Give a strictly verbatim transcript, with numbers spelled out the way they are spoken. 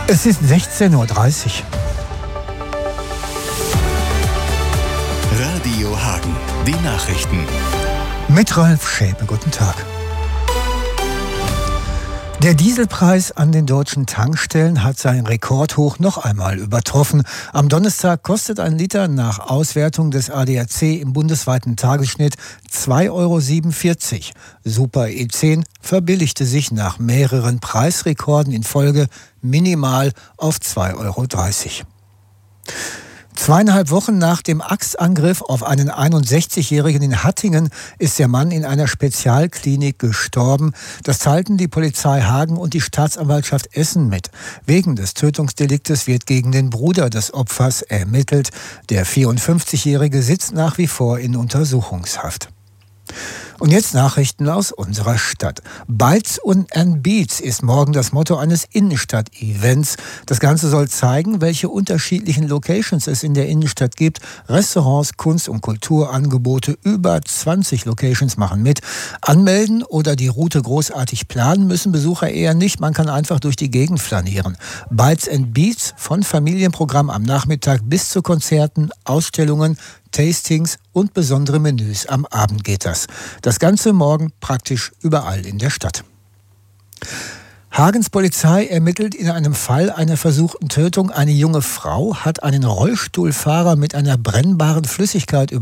Es ist sechzehn Uhr dreißig. Radio Hagen, die Nachrichten. Mit Ralf Schäpe, guten Tag. Der Dieselpreis an den deutschen Tankstellen hat sein Rekordhoch noch einmal übertroffen. Am Donnerstag kostet ein Liter nach Auswertung des A D A C im bundesweiten Tagesschnitt zwei Euro siebenundvierzig. Super E zehn verbilligte sich nach mehreren Preisrekorden in Folge minimal auf zwei Euro dreißig. Zweieinhalb Wochen nach dem Axtangriff auf einen einundsechzigjährigen in Hattingen ist der Mann in einer Spezialklinik gestorben. Das teilten die Polizei Hagen und die Staatsanwaltschaft Essen mit. Wegen des Tötungsdeliktes wird gegen den Bruder des Opfers ermittelt. Der vierundfünfzigjährige sitzt nach wie vor in Untersuchungshaft. Und jetzt Nachrichten aus unserer Stadt. Bites and Beats ist morgen das Motto eines Innenstadt-Events. Das Ganze soll zeigen, welche unterschiedlichen Locations es in der Innenstadt gibt. Restaurants, Kunst- und Kulturangebote, über zwanzig Locations machen mit. Anmelden oder die Route großartig planen müssen Besucher eher nicht. Man kann einfach durch die Gegend flanieren. Bites and Beats, von Familienprogramm am Nachmittag bis zu Konzerten, Ausstellungen, Tastings und besondere Menüs am Abend geht das. Das Ganze morgen praktisch überall in der Stadt. Hagens Polizei ermittelt in einem Fall einer versuchten Tötung. Eine junge Frau hat einen Rollstuhlfahrer mit einer brennbaren Flüssigkeit über